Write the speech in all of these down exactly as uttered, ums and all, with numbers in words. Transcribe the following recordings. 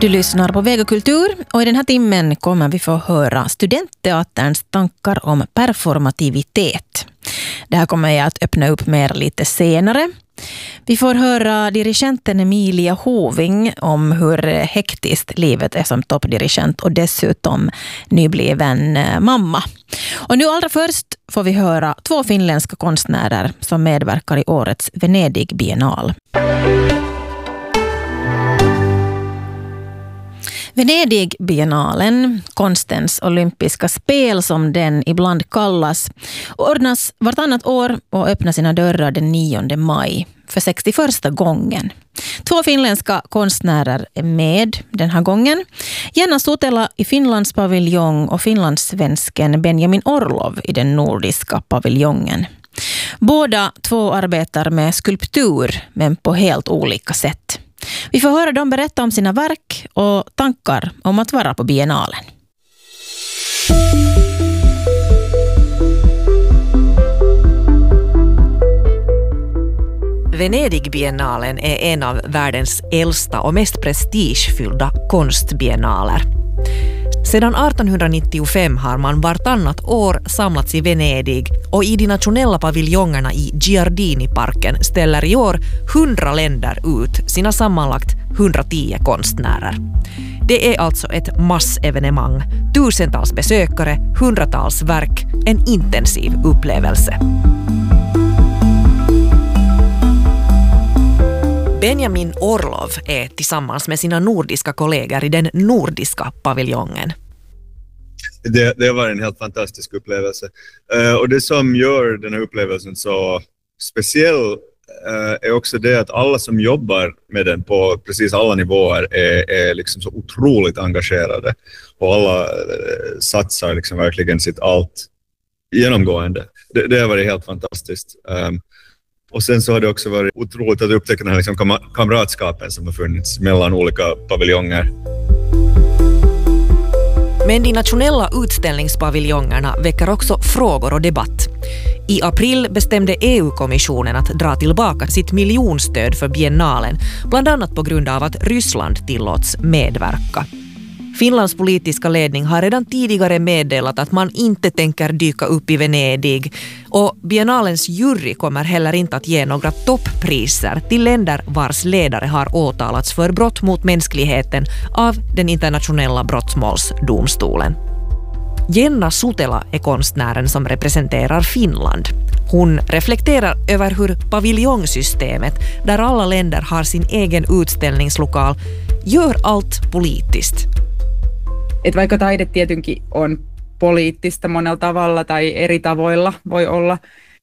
Du lyssnar på Vega Kultur och i den här timmen kommer vi få höra studentteaterns tankar om performativitet. Det här kommer jag att öppna upp mer lite senare. Vi får höra dirigenten Emilia Hoving om hur hektiskt livet är som toppdirigent och dessutom nybliven mamma. Och nu allra först får vi höra två finländska konstnärer som medverkar i årets Venedig Biennal. Venedig Biennalen, konstens olympiska spel som den ibland kallas, ordnas vartannat år och öppnar sina dörrar den nionde maj för sextioförsta gången. Två finländska konstnärer är med den här gången. Jenna Sutela i Finlands paviljong och finlandssvensken Benjamin Orlov i den nordiska paviljongen. Båda två arbetar med skulptur men på helt olika sätt. Vi får höra dem berätta om sina verk och tankar om att vara på biennalen. Venedig-biennalen är en av världens äldsta och mest prestigefyllda konstbiennaler. Sedan artonhundranittiofem har man vartannat år samlats i Venedig och i de nationella paviljongerna i Giardini-parken ställer i år hundra länder ut sina sammanlagt hundratio konstnärer. Det är alltså ett massevenemang, tusentals besökare, hundratals verk, en intensiv upplevelse. Benjamin Orlov är tillsammans med sina nordiska kollegor i den nordiska paviljongen. Det, det var en helt fantastisk upplevelse. Uh, och det som gör den här upplevelsen så speciell uh, är också det att alla som jobbar med den på precis alla nivåer är, är liksom så otroligt engagerade. Och alla uh, satsar liksom verkligen sitt allt genomgående. Det, det har varit helt fantastiskt. Um, Och sen så har det också varit otroligt att upptäcka den här liksom kam- kamratskapen som har funnits mellan olika paviljonger. Men de nationella utställningspaviljongerna väcker också frågor och debatt. I april bestämde E U-kommissionen att dra tillbaka sitt miljonstöd för biennalen, bland annat på grund av att Ryssland tillåts medverka. Finlands politiska ledning har redan tidigare meddelat att man inte tänker dyka upp i Venedig och biennalens jury kommer heller inte att ge några topppriser till länder vars ledare har åtalats för brott mot mänskligheten av den internationella brottmålsdomstolen. Jenna Sutela är konstnären som representerar Finland. Hon reflekterar över hur paviljongsystemet, där alla länder har sin egen utställningslokal, gör allt politiskt. Et vaikka taide tietenkin on poliittista monella tavalla tai eri tavoilla voi olla,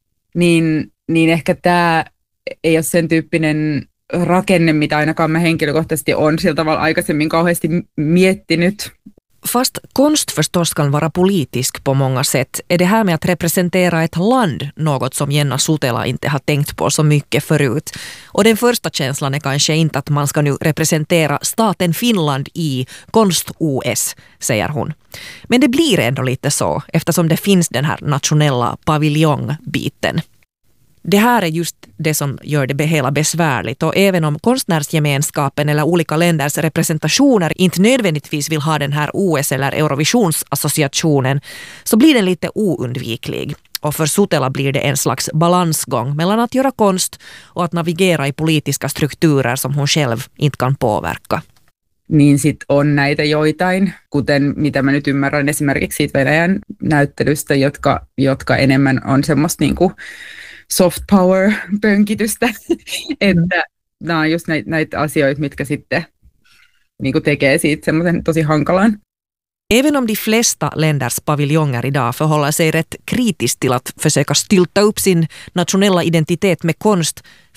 niin, niin ehkä tämä ei ole sen tyyppinen rakenne, mitä ainakaan mä henkilökohtaisesti on sillä tavalla aikaisemmin kauheasti miettinyt. Fast konst förstås kan vara politisk på många sätt är det här med att representera ett land något som Jenna Sutela inte har tänkt på så mycket förut. Och den första känslan är kanske inte att man ska nu representera staten Finland i konst-O S, säger hon. Men det blir ändå lite så eftersom det finns den här nationella paviljongbiten. Det här är just det som gör det hela besvärligt och även om konstnärsgemenskapen eller olika länders representationer inte nödvändigtvis vill ha den här O S eller Eurovisionsassociationen så blir den lite oundviklig. Och för Sutela blir det en slags balansgång mellan att göra konst och att navigera i politiska strukturer som hon själv inte kan påverka. Niin sit on näitä joitain, kuten mitä mä nyt ymmärrän esimerkiksi siitä Venäjän näyttelystä, jotka, jotka enemmän on semmoista niinku soft power-pönkitystä, että nämä on just näitä, näitä asioita, mitkä sitten niin kuin tekee siitä semmoisen tosi hankalan. Även om de flesta länders paviljonger idag förhåller sig rätt kritiskt till att försöka stylta upp sin nationella identitet med konst